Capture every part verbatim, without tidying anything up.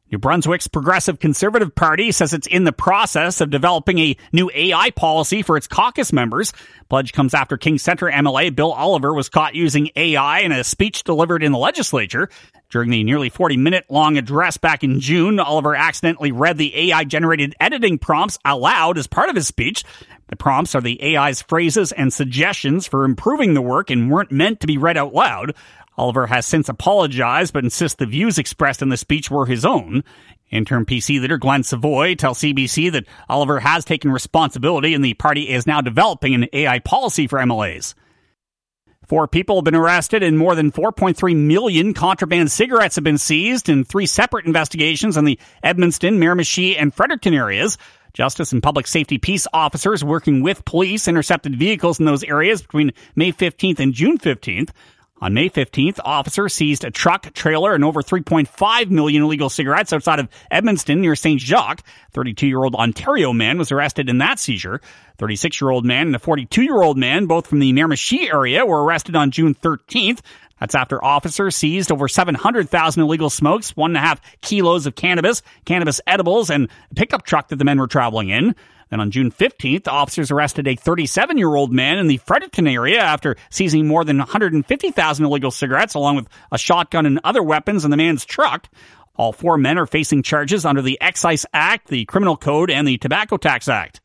New Brunswick's Progressive Conservative Party says it's in the process of developing a new A I policy for its caucus members. Pledge comes after King Centre M L A Bill Oliver was caught using A I in a speech delivered in the legislature. During the nearly forty-minute long address back in June, Oliver accidentally read the A I-generated editing prompts aloud as part of his speech. The prompts are the A I's phrases and suggestions for improving the work and weren't meant to be read out loud. Oliver has since apologized, but insists the views expressed in the speech were his own. Interim P C leader Glenn Savoy tells C B C that Oliver has taken responsibility and the party is now developing an A I policy for M L As. Four people have been arrested and more than four point three million contraband cigarettes have been seized in three separate investigations in the Edmundston, Miramichi, and Fredericton areas. Justice and Public Safety Peace officers working with police intercepted vehicles in those areas between May fifteenth and June fifteenth. On May fifteenth, officers seized a truck, trailer, and over three point five million illegal cigarettes outside of Edmundston near Saint Jacques. thirty-two-year-old Ontario man was arrested in that seizure. thirty-six-year-old man and a forty-two-year-old man, both from the Miramichi area, were arrested on June thirteenth. That's after officers seized over seven hundred thousand illegal smokes, one and a half kilos of cannabis, cannabis edibles, and a pickup truck that the men were traveling in. Then on June fifteenth, officers arrested a thirty-seven-year-old man in the Fredericton area after seizing more than one hundred fifty thousand illegal cigarettes, along with a shotgun and other weapons in the man's truck. All four men are facing charges under the Excise Act, the Criminal Code, and the Tobacco Tax Act.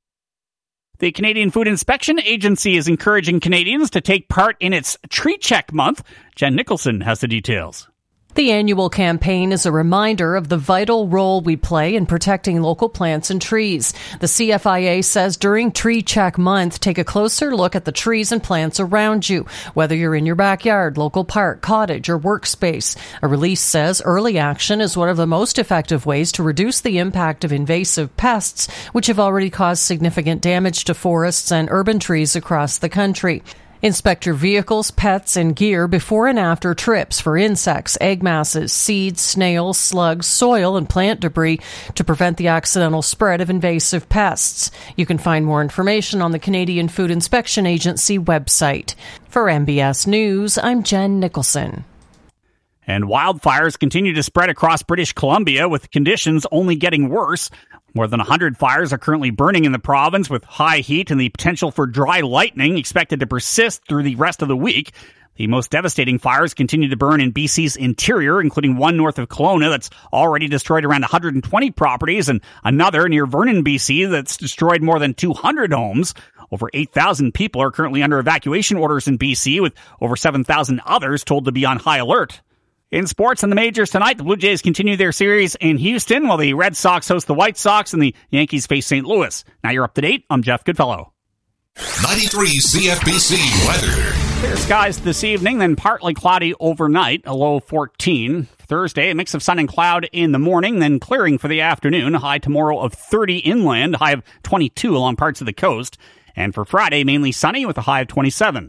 The Canadian Food Inspection Agency is encouraging Canadians to take part in its Tree Check Month. Jen Nicholson has the details. The annual campaign is a reminder of the vital role we play in protecting local plants and trees. The C F I A says during Tree Check Month, take a closer look at the trees and plants around you, whether you're in your backyard, local park, cottage, or workspace. A release says early action is one of the most effective ways to reduce the impact of invasive pests, which have already caused significant damage to forests and urban trees across the country. Inspect your vehicles, pets, and gear before and after trips for insects, egg masses, seeds, snails, slugs, soil, and plant debris to prevent the accidental spread of invasive pests. You can find more information on the Canadian Food Inspection Agency website. For M B S News, I'm Jen Nicholson. And wildfires continue to spread across British Columbia, with conditions only getting worse. More than one hundred fires are currently burning in the province, with high heat and the potential for dry lightning expected to persist through the rest of the week. The most devastating fires continue to burn in B C's interior, including one north of Kelowna that's already destroyed around one hundred twenty properties, and another near Vernon, B C that's destroyed more than two hundred homes. Over eight thousand people are currently under evacuation orders in B C, with over seven thousand others told to be on high alert. In sports and the majors tonight, the Blue Jays continue their series in Houston, while the Red Sox host the White Sox and the Yankees face Saint Louis. Now you're up to date. I'm Jeff Goodfellow. ninety-three C F B C weather. Clear skies this evening, then partly cloudy overnight, a low fourteen. Thursday, a mix of sun and cloud in the morning, then clearing for the afternoon. High tomorrow of thirty inland, high of twenty-two along parts of the coast. And for Friday, mainly sunny with a high of twenty-seven.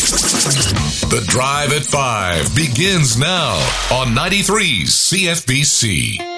The Drive at five begins now on ninety-three C F B C.